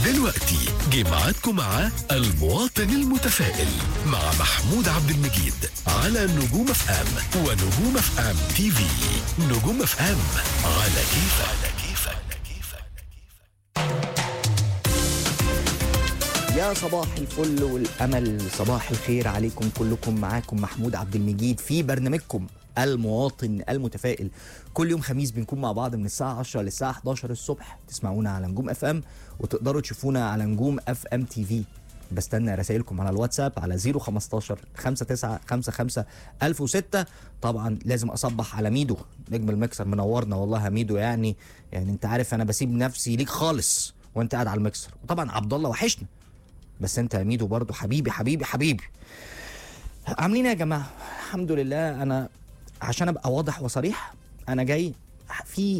دلوقتي جمعتكم مع المواطن المتفائل مع محمود عبد المجيد على نجوم اف ام ونجوم اف ام تي في. نجوم اف ام على كيفك. يا صباح الفل والأمل، صباح الخير عليكم كلكم. معاكم محمود عبد المجيد في برنامجكم المواطن المتفائل. كل يوم خميس بنكون مع بعض من الساعة 10 للساعة 11 الصبح. تسمعونا على نجوم اف ام وتقدروا تشوفونا على نجوم اف ام تي في. بستنى رسائلكم على الواتساب على 015 5955 1006. طبعا لازم اصبح على ميدو نجم المكسر، منورنا والله يا ميدو. يعني انت عارف انا بسيب نفسي ليك خالص وانت قاعد على المكسر. وطبعا عبد الله وحشنا، بس انت يا ميدو برضو حبيبي حبيبي حبيبي. عاملين يا جماعه؟ الحمد لله. انا عشان ابقى واضح وصريح، انا جاي في